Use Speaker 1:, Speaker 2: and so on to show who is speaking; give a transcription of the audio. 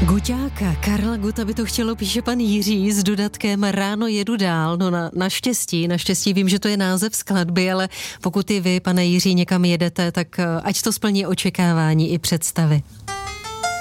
Speaker 1: Guťáka Karla Gotta by to chtělo, píše pan Jiří s dodatkem Ráno jedu dál. No naštěstí vím, že to je název skladby, ale pokud i vy, pane Jiří, někam jedete, tak ať to splní očekávání i představy.